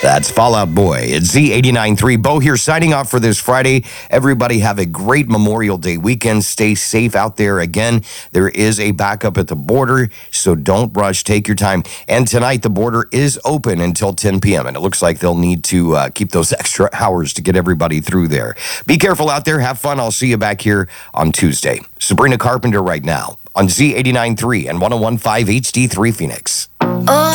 That's Fall Out Boy. It's Z89.3. Bo here signing off for this Friday. Everybody have a great Memorial Day weekend. Stay safe out there. Again, there is a backup at the border, so don't rush. Take your time. And tonight, the border is open until 10 p.m., and it looks like they'll need to keep those extra hours to get everybody through there. Be careful out there. Have fun. I'll see you back here on Tuesday. Sabrina Carpenter right now on Z89.3 and 101.5 HD3 Phoenix.